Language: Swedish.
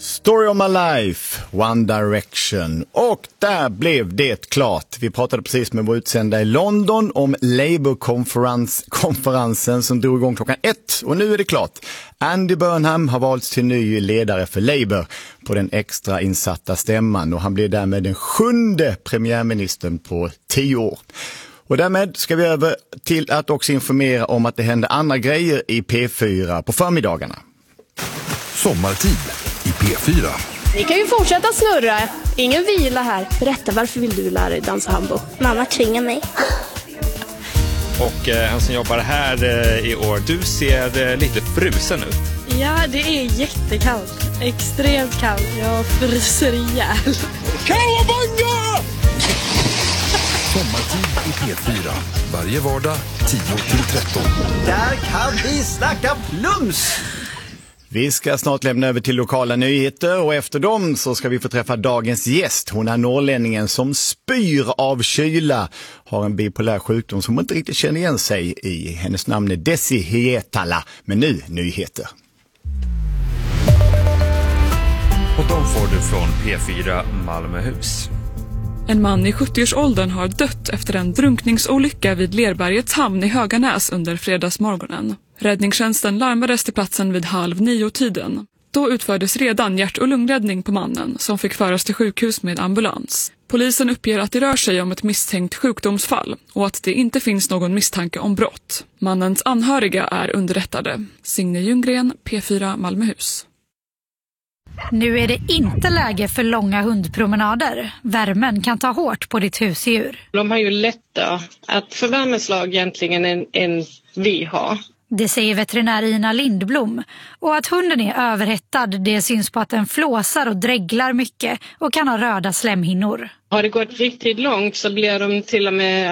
Story of my life, One Direction. Och där blev det klart. Vi pratade precis med vår utsända i London om Labour-konferensen som drog igång klockan 1. Och nu är det klart. Andy Burnham har valts till ny ledare för Labour på den extra insatta stämman. Och han blir därmed den 7:e premiärministern på 10 år. Och därmed ska vi över till att också informera om att det händer andra grejer i P4 på förmiddagarna. Sommartid i P4. Ni kan ju fortsätta snurra. Ingen vila här. Berätta, varför vill du lära dig dansa hambo? Mamma tvingar mig. Och han som jobbar här i år, du ser lite frusen ut. Ja, det är jättekallt. Extremt kallt. Jag fryser ihjäl. Kawabanga! Sommartid i P4. Varje vardag 10-13. Där kan vi snacka plums! Vi ska snart lämna över till lokala nyheter och efter dem så ska vi få träffa dagens gäst. Hon är norrlänningen som spyr av kyla, har en bipolär sjukdom som hon inte riktigt känner igen sig i. Hennes namn är Desi Hietala, men nu nyheter. Och de får du från P4 Malmöhus. En man i 70-årsåldern har dött efter en drunkningsolycka vid Lerbergets hamn i Höganäs under fredagsmorgonen. Räddningstjänsten larmades till platsen vid 8:30-tiden. Då utfördes redan hjärt- och lungräddning på mannen som fick föras till sjukhus med ambulans. Polisen uppger att det rör sig om ett misstänkt sjukdomsfall och att det inte finns någon misstanke om brott. Mannens anhöriga är underrättade. Signe Ljunggren, P4 Malmöhus. Nu är det inte läge för långa hundpromenader. Värmen kan ta hårt på ditt husdjur. De har ju lättare att få värmeslag egentligen än vi har. Det säger veterinär Ina Lindblom. Och att hunden är överhettad, det syns på att den flåsar och dreglar mycket och kan ha röda slemhinnor. Har det gått riktigt långt så blir de till och med